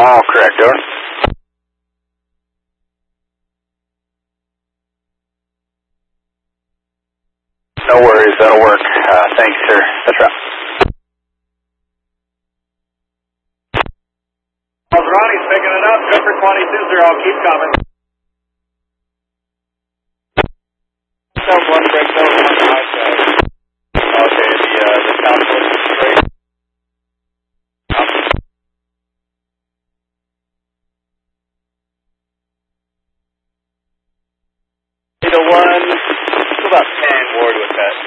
All correct, over. No worries, that'll work. Thanks, sir. That's right. Ronnie's picking it up. Good for 22-0. Keep coming. One break, one high side. Okay, the council is straight. The one, about 10 Ward with that.